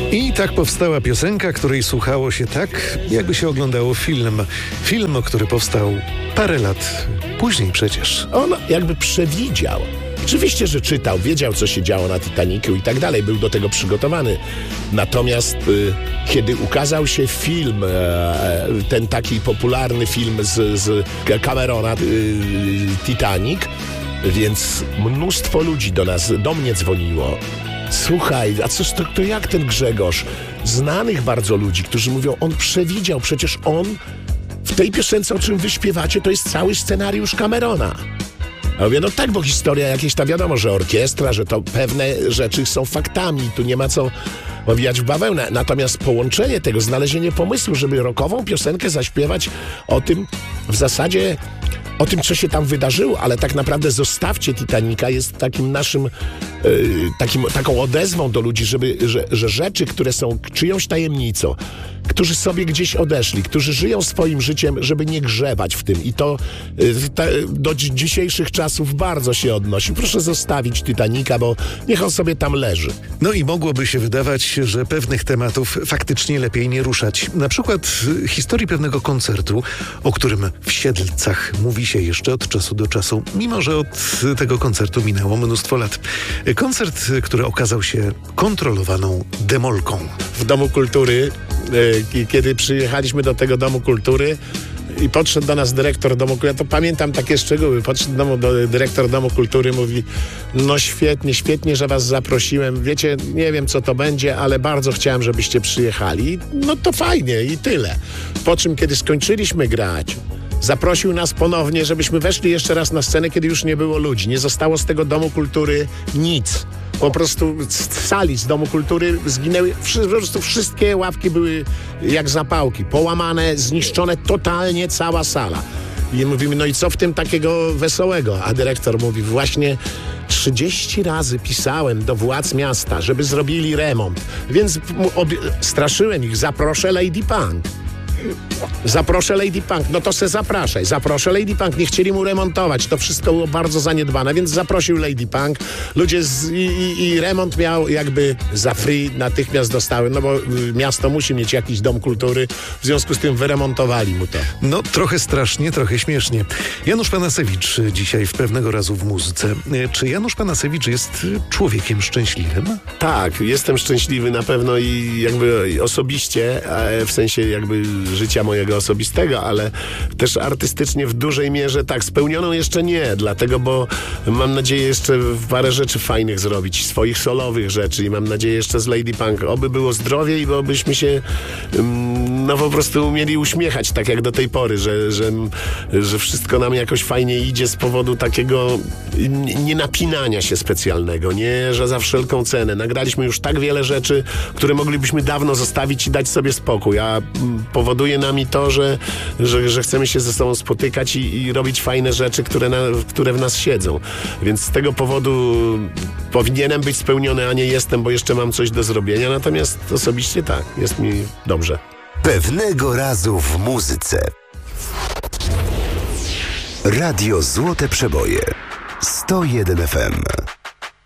I tak powstała piosenka, której słuchało się tak, jakby się oglądało film. Film, który powstał parę lat później przecież. On jakby przewidział. Oczywiście, że czytał, wiedział, co się działo na Titanicu i tak dalej, był do tego przygotowany. Natomiast kiedy ukazał się film, ten taki popularny film z Camerona, Titanic, więc mnóstwo ludzi do mnie dzwoniło. Słuchaj, a coś to jak ten Grzegorz? Znanych bardzo ludzi, którzy mówią, on przewidział, przecież on w tej piosence, o czym wy śpiewacie, to jest cały scenariusz Camerona. A mówię, no tak, bo historia jakieś, ta wiadomo, że orkiestra, że to pewne rzeczy są faktami, tu nie ma co owijać w bawełnę. Natomiast połączenie tego, znalezienie pomysłu, żeby rockową piosenkę zaśpiewać o tym, w zasadzie o tym, co się tam wydarzyło, ale tak naprawdę Zostawcie Titanica jest takim naszym, taką odezwą do ludzi, że rzeczy, które są czyjąś tajemnicą, którzy sobie gdzieś odeszli, którzy żyją swoim życiem, żeby nie grzebać w tym. I to do dzisiejszych czasów bardzo się odnosi. Proszę zostawić Titanica, bo niech on sobie tam leży. No i mogłoby się wydawać, że pewnych tematów faktycznie lepiej nie ruszać. Na przykład historii pewnego koncertu, o którym w Siedlcach mówi się jeszcze od czasu do czasu, mimo że od tego koncertu minęło mnóstwo lat. Koncert, który okazał się kontrolowaną demolką. W Domu Kultury, kiedy przyjechaliśmy do tego Domu Kultury i podszedł do nas dyrektor Domu Kultury, ja to pamiętam takie szczegóły, podszedł dyrektor Domu Kultury, mówi, no świetnie, że was zaprosiłem, wiecie, nie wiem co to będzie, ale bardzo chciałem, żebyście przyjechali, no to fajnie i tyle. Po czym, kiedy skończyliśmy grać, zaprosił nas ponownie, żebyśmy weszli jeszcze raz na scenę, kiedy już nie było ludzi. Nie zostało z tego Domu Kultury nic. Po prostu z sali, z Domu Kultury zginęły, po prostu wszystkie ławki były jak zapałki. Połamane, zniszczone totalnie cała sala. I mówimy, no i co w tym takiego wesołego? A dyrektor mówi, właśnie 30 razy pisałem do władz miasta, żeby zrobili remont. Więc straszyłem ich, zaproszę Lady Punk. Zaproszę Lady Punk, no to se zapraszaj. Zaproszę Lady Punk, nie chcieli mu remontować. To wszystko było bardzo zaniedbane, więc zaprosił Lady Punk. Ludzie i remont miał jakby za free, natychmiast dostałem, no bo miasto musi mieć jakiś dom kultury, w związku z tym wyremontowali mu to. No trochę strasznie, trochę śmiesznie. Janusz Panasewicz dzisiaj w Pewnego razu w muzyce. Czy Janusz Panasewicz jest człowiekiem szczęśliwym? Tak, jestem szczęśliwy na pewno i jakby osobiście, w sensie jakby życia mojego osobistego, ale też artystycznie w dużej mierze tak, spełnioną jeszcze nie, dlatego, bo mam nadzieję jeszcze parę rzeczy fajnych zrobić, swoich solowych rzeczy i mam nadzieję jeszcze z Lady Punk, oby było zdrowie i obyśmy się no po prostu umieli uśmiechać tak jak do tej pory, że wszystko nam jakoś fajnie idzie z powodu takiego nienapinania się specjalnego, nie, że za wszelką cenę. Nagraliśmy już tak wiele rzeczy, które moglibyśmy dawno zostawić i dać sobie spokój, a powoduje nami to, że chcemy się ze sobą spotykać i robić fajne rzeczy, które w nas siedzą. Więc z tego powodu powinienem być spełniony, a nie jestem, bo jeszcze mam coś do zrobienia. Natomiast osobiście tak, jest mi dobrze. Pewnego razu w muzyce. Radio Złote Przeboje 101 FM.